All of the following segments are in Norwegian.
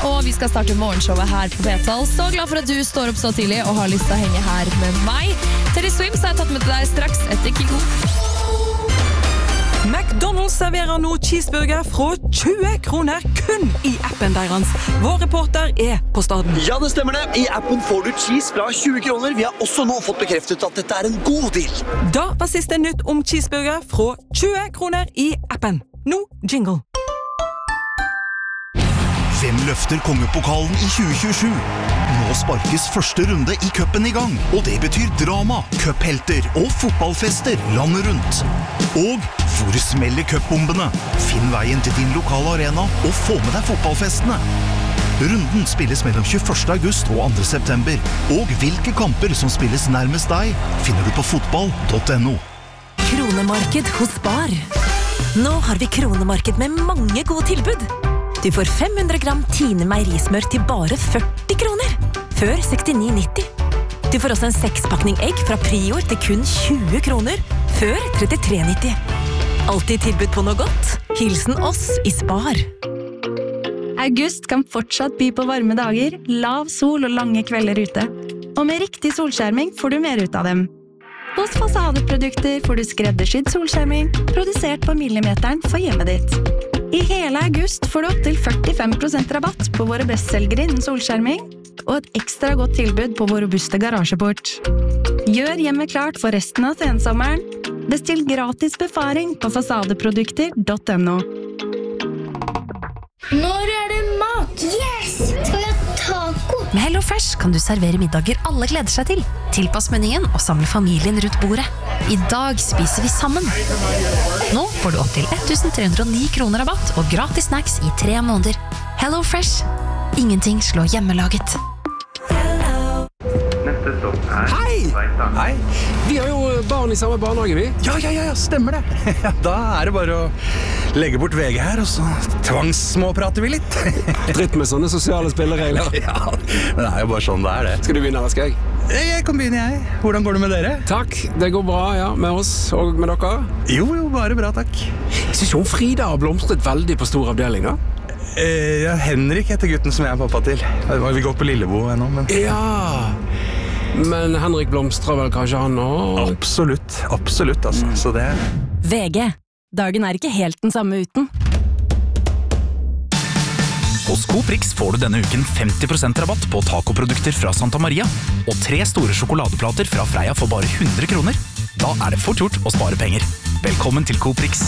og vi skal starte morgenshowet her på P12. Så glad for at du står opp så tidlig og har lyst til å henge her med meg. Terry Swims har jeg tatt med til deg straks etter Kiko. McDonald's serverer nå cheeseburger fra 20 kroner kun i appen deres. Vår reporter på staden. Ja, det stemmer det. I appen får du cheese fra 20 kroner. Vi har også nå fått bekreftet at dette en god deal. Da var siste nytt om cheeseburger fra 20 kroner i appen. Nå jingle. Hvem løfter kongepokalen i 2027? Nå sparkes første runde i cupen i gang, og det betyr drama, cuphelter og fotballfester landet rundt. Og hvor smeller cupbombene? Finn veien til din lokale arena og få med deg fotballfestene. Runden spilles mellom 21. august og 2. september, og hvilke kamper som spilles nærmest deg, finner du på fotball.no. Kronemarked hos Spar. Nå har vi kronemarked med mange gode tilbud. Du får 500 gram Tine meierismør til bare 40 kroner, før 69,90. Du får også en 6-pakning egg fra Prior til kun 20 kroner, før 33,90. Alltid tilbud på noe godt. Hilsen oss i Spar. August kan fortsatt by på varme dager, lav sol og lange kvelder ute. Og med riktig solskjerming får du mer ut av dem. Hos Fasadeprodukter får du skreddersydd solskjerming, produsert på millimeteren for hjemmet ditt. I hele august får du opp til 45% rabatt på våre bestselgere innen solskjerming, og et ekstra godt tilbud på vår robuste garasjeport. Gjør hjemmet klart for resten av sensommeren. Bestill gratis befaring på fasadeprodukter.no. Når det mat? Yes! Skal vi ha taco? Med HelloFresh kan du servere middager alle gleder seg til. Tilpass menyen og samle familien rundt bordet. I dag spiser vi sammen. Nå får du opp til 1309 kroner rabatt og gratis snacks i 3 måneder. HelloFresh. Ingenting slår hjemmelaget. Hei! Hei! Vi har jo barn i samme barnehage, vi. Ja, stemmer det. Da det bare å legge bort VG her, og så tvangssmåprater vi litt. Dritt med sånne sosiale spilleregler. Ja, men det jo bare sånn det det. Skal du begynne, eller skal jeg? Jeg kan begynne, jeg. Hvordan går det med dere? Takk, det går bra, ja, med oss og med dere. Jo, bare bra, takk. Jeg synes jo Frida har blomstret veldig på stor avdeling, da. Ja, Henrik heter gutten som jeg pappa til. Vi går på Lillebo ennå, men... Ja... Men Henrik blomstrer vel kanskje han også? Absolutt, altså. Så det... VG. Dagen ikke helt den samme uten. Hos Coprix får du denne uken 50% rabatt på tacoprodukter fra Santa Maria, og 3 store sjokoladeplater fra Freia for bare 100 kroner. Da det fort gjort å spare penger. Velkommen til Coprix.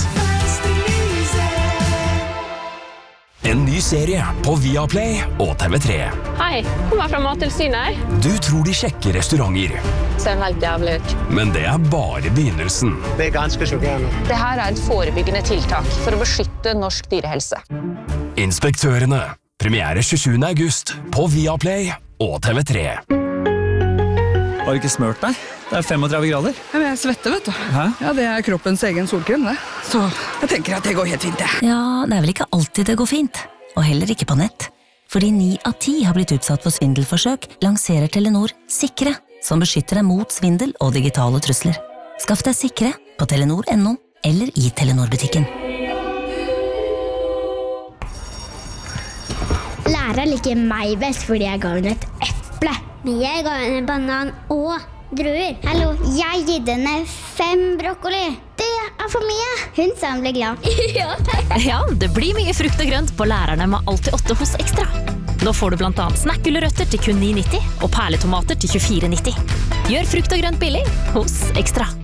En ny serie på Viaplay og TV3. Hei, kommer fra Mattilsynet. Du tror de sjekker restauranter. Ser helt jævlig ut. Men det bare begynnelsen. Det ganske sjokkerende. Det her et forebyggende tiltak for å beskytte norsk dyrehelse. Inspektørene. Premiere 27. august på Viaplay og TV3. Har du ikke smørt deg? Det 35 grader. Ja, men jeg svetter, vet du. Hæ? Ja, det kroppens egen solkrem, det. Så jeg tenker at det går helt fint, det. Ja, det vel ikke alltid det går fint. Og heller ikke på nett. Fordi 9 av 10 har blitt utsatt for svindelforsøk, lanserer Telenor Sikre, som beskytter deg mot svindel og digitale trusler. Skaff deg Sikre på telenor.no eller i Telenor-butikken. Læreren liker meg best fordi jeg ga henne et eple. Men jeg ga henne en banan og druer. Hallo, jeg gitt henne 5 brokkoli. Det for mye. Hun sa hun ble glad. Ja, det blir mye frukt og grønt på lærerne med Alltid 8 hos Ekstra. Nå får du blant annet snakkgulrøtter til kun 9,90 og perletomater til 24,90. Gjør frukt og grønt billig hos Ekstra.